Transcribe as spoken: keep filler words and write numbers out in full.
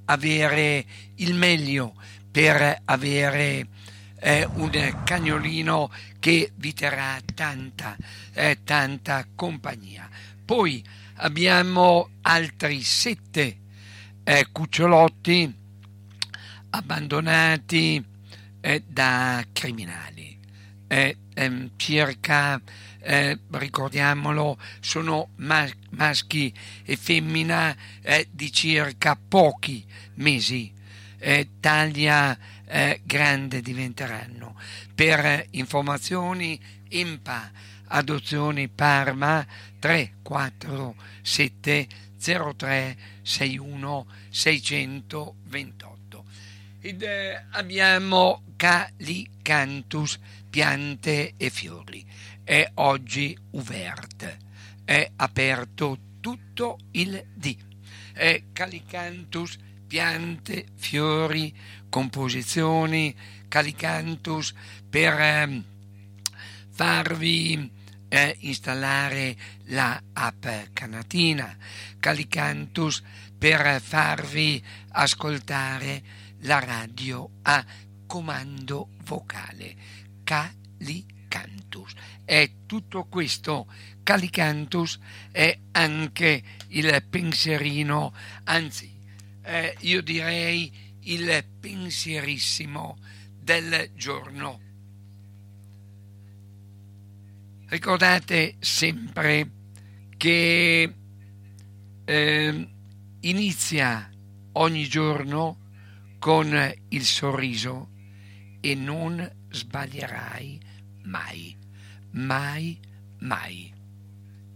avere il meglio, per avere eh, un cagnolino che vi terrà tanta, eh, tanta compagnia. Poi abbiamo altri sette eh, cucciolotti abbandonati eh, da criminali. Eh, ehm, circa, eh, ricordiamolo, sono mas- maschi e femmina eh, di circa pochi mesi. Eh, taglia eh, grande diventeranno. Per informazioni Empa Adozioni Parma tre quattro sette zero tre sei uno sei due otto. Ed eh, abbiamo Calicanthus piante e fiori. È oggi uvert, è aperto tutto il dì. È Calicanthus piante, fiori, composizioni, Calicanthus per eh, farvi eh, installare la app Canatina, Calicanthus per farvi ascoltare la radio a comando vocale. Calicanthus è tutto questo. Calicanthus è anche il pensierino, anzi eh, io direi il pensierissimo del giorno. Ricordate sempre che eh, inizia ogni giorno con il sorriso e non sbaglierai mai, mai, mai.